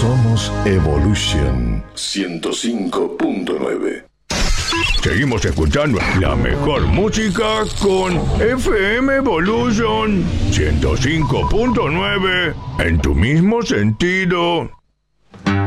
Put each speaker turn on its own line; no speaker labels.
Somos Evolution 105.9.
Seguimos escuchando la mejor música con FM Evolution 105.9 en tu mismo sentido.